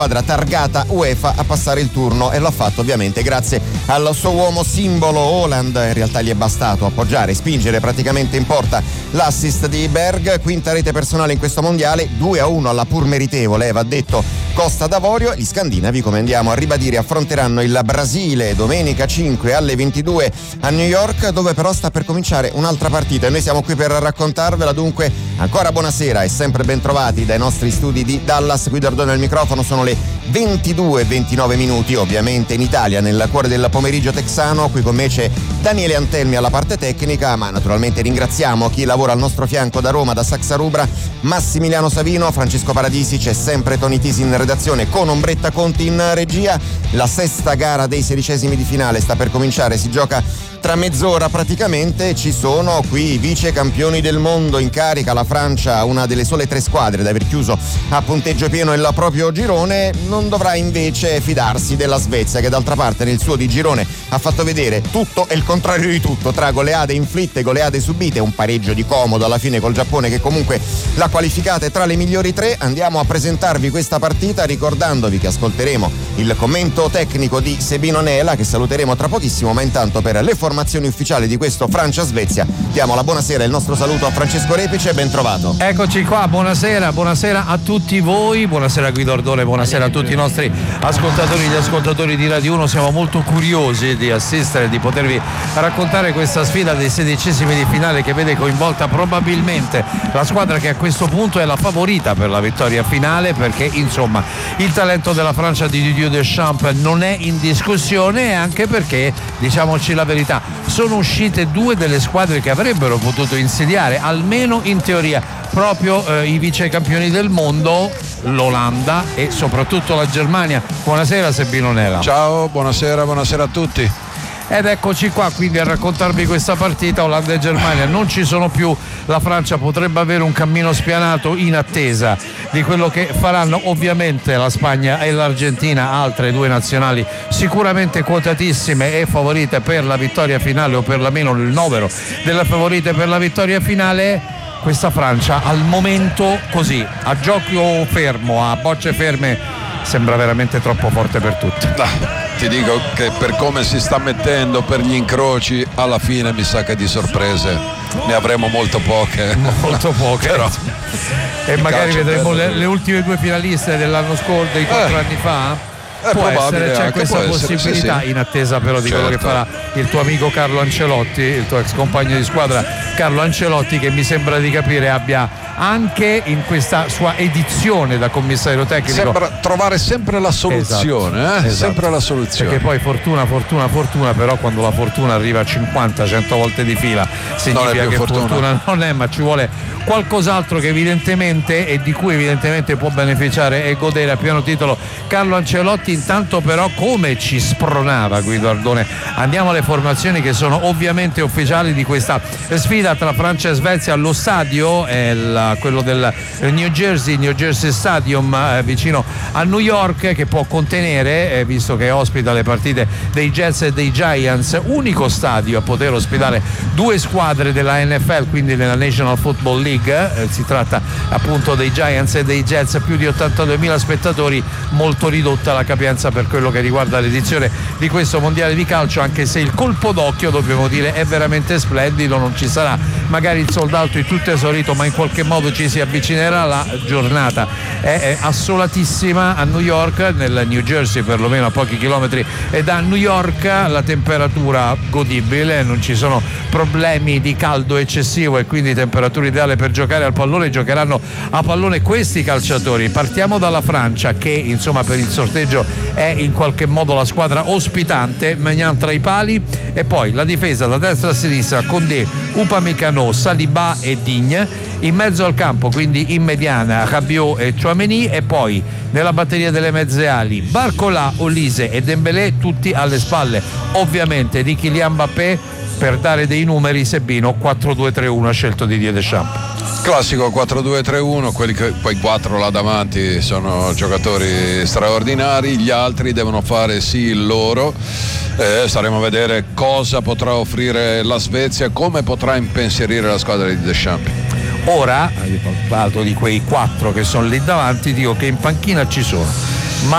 squadra targata UEFA a passare il turno, e l'ha fatto ovviamente grazie al suo uomo simbolo Haaland. In realtà gli è bastato appoggiare, spingere praticamente in porta l'assist di Berg, quinta rete personale in questo mondiale, 2-1 alla pur meritevole, va detto, Costa d'Avorio. Gli scandinavi, come andiamo a ribadire, affronteranno il Brasile domenica 5 alle 22 a New York, dove però sta per cominciare un'altra partita e noi siamo qui per raccontarvela. Dunque ancora buonasera e sempre ben trovati dai nostri studi di Dallas. Guido Ardone al microfono, sono le 22:29 minuti, ovviamente in Italia, nel cuore del pomeriggio texano. Qui con me c'è Daniele Antelmi alla parte tecnica, ma naturalmente ringraziamo chi lavora al nostro fianco da Roma, da Saxa Rubra, Massimiliano Savino, Francesco Paradisi, c'è sempre Tony Tisi in redazione con Ombretta Conti in regia. La sesta gara dei 16esimi di finale sta per cominciare, si gioca tra mezz'ora praticamente. Ci sono qui i vice campioni del mondo in carica, la Francia, una delle sole 3 squadre ad aver chiuso a punteggio pieno il proprio girone. Non dovrà invece fidarsi della Svezia, che d'altra parte nel suo di girone ha fatto vedere tutto e il contrario di tutto, tra goleade inflitte e goleade subite, un pareggio di comodo alla fine col Giappone che comunque l'ha qualificata tra le migliori 3. Andiamo a presentarvi questa partita ricordandovi che ascolteremo il commento tecnico di Sebino Nela, che saluteremo tra pochissimo, ma intanto per le formazioni ufficiali di questo Francia-Svezia diamo la buonasera e il nostro saluto a Francesco Repice. Ben trovato. Eccoci qua, buonasera a tutti voi, buonasera Guido Ardone, buonasera a tutti i nostri ascoltatori, gli ascoltatori di Radio 1. Siamo molto curiosi di assistere, di potervi raccontare questa sfida dei 16esimi di finale che vede coinvolta probabilmente la squadra che a questo punto è la favorita per la vittoria finale, perché insomma il talento della Francia di Didier Deschamps non è in discussione, e anche perché, diciamoci la verità, sono uscite due delle squadre che avrebbero potuto insediare, almeno in teoria, proprio i vice campioni del mondo, l'Olanda e soprattutto la Germania. Buonasera Sebino Nela. Ciao, buonasera a tutti. Ed eccoci qua quindi a raccontarvi questa partita. Olanda e Germania non ci sono più, la Francia potrebbe avere un cammino spianato in attesa di quello che faranno ovviamente la Spagna e l'Argentina, altre due nazionali sicuramente quotatissime e favorite per la vittoria finale, o perlomeno nel novero delle favorite per la vittoria finale. Questa Francia al momento, così a gioco fermo, a bocce ferme, sembra veramente troppo forte per tutti. Ti dico che per come si sta mettendo, per gli incroci, alla fine mi sa che di sorprese ne avremo molto poche però, e magari vedremo le ultime due finaliste dell'anno scorso, dei 4 anni fa. Può essere, c'è questa possibilità, sì. In attesa però di quello che farà il tuo amico Carlo Ancelotti, il tuo ex compagno di squadra Carlo Ancelotti, che mi sembra di capire abbia anche in questa sua edizione da commissario tecnico, sembra trovare sempre la soluzione. Esatto. Sempre la soluzione, perché poi fortuna, però quando la fortuna arriva a 50-100 volte di fila significa che fortuna non è, ma ci vuole qualcos'altro che evidentemente, e di cui evidentemente può beneficiare e godere a pieno titolo Carlo Ancelotti. Intanto però, come ci spronava Guido Ardone, andiamo alle formazioni che sono ovviamente ufficiali di questa sfida tra Francia e Svezia. Allo stadio è quello del New Jersey Stadium, vicino a New York, che può contenere, visto che ospita le partite dei Jets e dei Giants, unico stadio a poter ospitare due squadre della NFL, quindi della National Football League. Si tratta appunto dei Giants e dei Jets, più di 82.000 spettatori, molto ridotta la capienza per quello che riguarda l'edizione di questo mondiale di calcio, anche se il colpo d'occhio, dobbiamo dire, è veramente splendido. Non ci sarà magari il sold out di tutto esaurito, ma in qualche modo ci si avvicinerà. La giornata è assolatissima a New York, nel New Jersey, perlomeno a pochi chilometri da New York. La temperatura godibile, non ci sono problemi di caldo eccessivo e quindi temperatura ideale per giocare al pallone. Giocheranno a pallone questi calciatori. Partiamo dalla Francia, che insomma per il sorteggio è in qualche modo la squadra ospitante. Maignan tra i pali, e poi la difesa da destra a sinistra: Condé, Upamecano, Saliba e Digne. In mezzo al campo, quindi in mediana, Rabiot e Tchouaméni, e poi nella batteria delle mezze ali Barcola, Olise e Dembélé, tutti alle spalle ovviamente di Kylian Mbappé. Per dare dei numeri, Sebino, 4-2-3-1 ha scelto Didier Deschamps. Classico 4-2-3-1, quei 4 là davanti sono giocatori straordinari, gli altri devono fare sì il loro. Staremo a vedere cosa potrà offrire la Svezia, come potrà impensierire la squadra di Deschamps. Ora, parlato di quei 4 che sono lì davanti, dico che in panchina ci sono